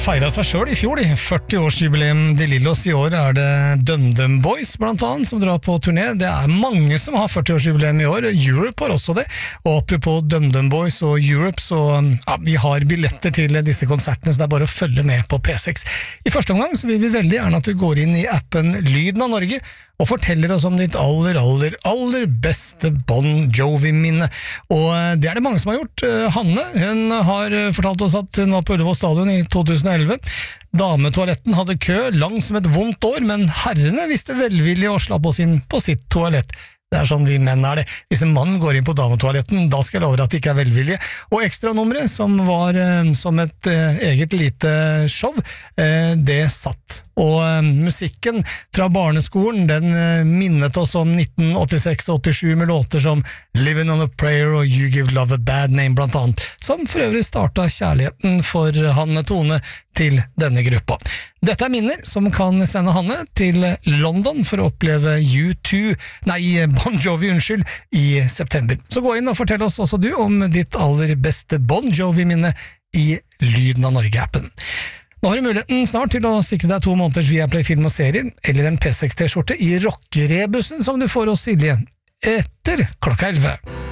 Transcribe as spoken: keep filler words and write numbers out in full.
feiret seg selv i fjor, de førti-årsjubileum de Lillos. I år er det DumDum Boys blant annet som drar på turné. Det er mange som har førti-årsjubileum i år. Europe har også det. Og apropos DumDum Boys og Europe, så ja, vi har billetter til disse konsertene, så det er bare å følge med på P seks. I første omgang så vil vi veldig gjerne at du går inn i appen Lyden av Norge og forteller oss om ditt aller, aller, aller beste Bon Jovi-minne. Og det er det mange som har gjort. Hanne, hun har fortalt oss at hun var på Ullevål Stadion i to tusen og elleve. Dametoaletten hadde kø lang som et vondt år, men herrene visste velvillig å slappe oss inn på sitt toalett. Det er sånn vi menn er det. Hvis en mann går inn på dametoaletten, da skal jeg love at det ikke er velvilje. Og ekstranummeret, som var eh, som et eh, eget lite show, eh, det satt. Og eh, musikken fra barneskolen, den eh, minnet oss om nitten åttiseks åttisju med låter som Living on a Prayer og You Give Love a Bad Name blant annet, som for øvrig startet kjærligheten for Hanne Tone til denne gruppa. Dette er minner som kan sende Hanne til London for å oppleve U to, nei, Bon Jovi, unnskyld, i september. Så gå inn og fortell oss også du om ditt aller beste Bon Jovi-minne i Lyden av Norge-appen. Nå har du muligheten snart til å sikre deg to måneders Viaplay film og serier, eller en P seks T-skjorte i rockerebussen som du får hos Silje etter klokka elleve.